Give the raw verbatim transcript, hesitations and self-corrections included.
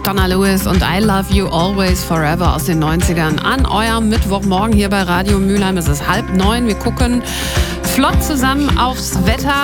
Donna Lewis und I Love You Always Forever aus den neunzigern an eurem Mittwochmorgen hier bei Radio Mülheim. Es ist halb neun. Wir gucken flott zusammen aufs Wetter.